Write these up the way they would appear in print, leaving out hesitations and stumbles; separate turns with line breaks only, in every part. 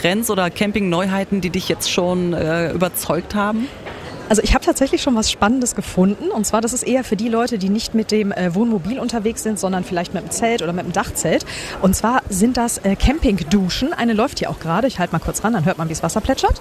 Trends oder Camping-Neuheiten, die dich jetzt schon überzeugt haben?
Also ich habe tatsächlich schon was Spannendes gefunden. Und zwar, das ist eher für die Leute, die nicht mit dem Wohnmobil unterwegs sind, sondern vielleicht mit dem Zelt oder mit dem Dachzelt. Und zwar sind das Campingduschen. Eine läuft hier auch gerade. Ich halte mal kurz ran, dann hört man, wie das Wasser plätschert.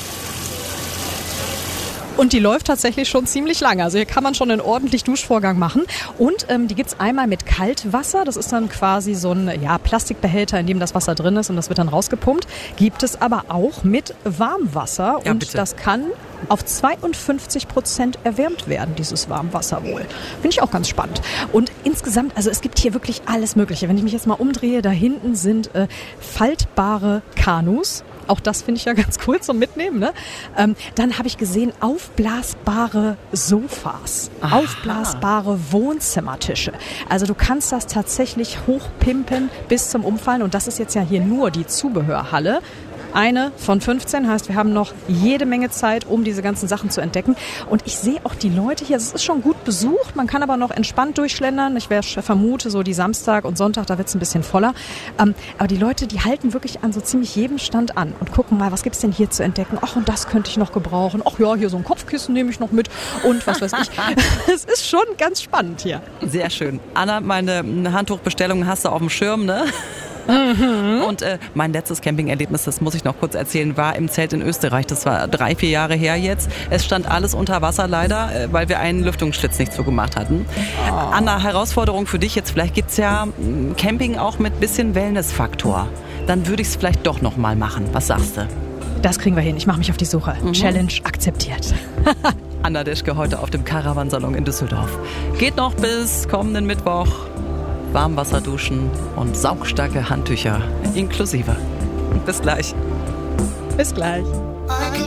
Und die läuft tatsächlich schon ziemlich lange. Also hier kann man schon einen ordentlichen Duschvorgang machen. Und die gibt's einmal mit Kaltwasser. Das ist dann quasi so ein Plastikbehälter, in dem das Wasser drin ist und das wird dann rausgepumpt. Gibt es aber auch mit Warmwasser.
Ja,
und
bitte.
das kann auf 52% erwärmt werden, dieses Warmwasser wohl. Finde ich auch ganz spannend. Und insgesamt, also es gibt hier wirklich alles Mögliche. Wenn ich mich jetzt mal umdrehe, da hinten sind faltbare Kanus. Auch das finde ich ja ganz cool zum Mitnehmen. Ne? Dann habe ich gesehen, aufblasbare Sofas, aufblasbare Wohnzimmertische. Also du kannst das tatsächlich hochpimpen bis zum Umfallen. Und das ist jetzt ja hier nur die Zubehörhalle. Eine von 15, heißt, wir haben noch jede Menge Zeit, um diese ganzen Sachen zu entdecken. Und ich sehe auch die Leute hier, es ist schon gut besucht, man kann aber noch entspannt durchschlendern. Ich vermute, so die Samstag und Sonntag, da wird es ein bisschen voller. Aber die Leute, die halten wirklich an so ziemlich jedem Stand an und gucken mal, was gibt's denn hier zu entdecken? Ach, und das könnte ich noch gebrauchen. Ach ja, hier so ein Kopfkissen nehme ich noch mit und was weiß ich. Es ist schon ganz spannend hier.
Sehr schön. Anna, meine Handtuchbestellung hast du auf dem Schirm, ne? Und mein letztes Campingerlebnis, das muss ich noch kurz erzählen, war im Zelt in Österreich. Das war 3-4 Jahre her jetzt. Es stand alles unter Wasser leider, weil wir einen Lüftungsschlitz nicht zugemacht hatten. Anna, Herausforderung für dich jetzt. Vielleicht gibt's ja Camping auch mit bisschen Wellness-Faktor. Dann würde ich es vielleicht doch noch mal machen. Was sagst du?
Das kriegen wir hin. Ich mache mich auf die Suche. Challenge akzeptiert.
Anna Deschke heute auf dem Caravansalon in Düsseldorf. Geht noch bis kommenden Mittwoch. Warmwasserduschen und saugstarke Handtücher inklusive. Bis gleich.
Bis gleich.